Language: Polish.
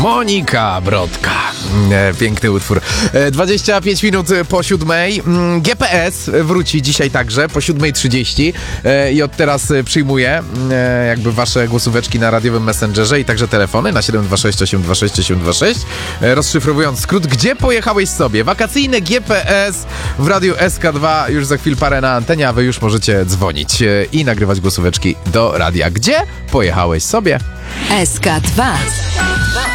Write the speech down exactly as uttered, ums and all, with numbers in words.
Monika Brodka. E, piękny utwór. E, dwadzieścia pięć minut po siódmej. G P S wróci dzisiaj także po siódmej trzydzieści e, i od teraz przyjmuje e, jakby wasze głosóweczki na radiowym Messengerze i także telefony na siedem dwa sześć osiem dwa sześć osiem dwa sześć. E, rozszyfrowując skrót, gdzie pojechałeś sobie? Wakacyjne G P S w radiu S K dwa już za chwil parę na antenie, a wy już możecie dzwonić e, i nagrywać głosóweczki do radia. Gdzie pojechałeś sobie? S K dwa.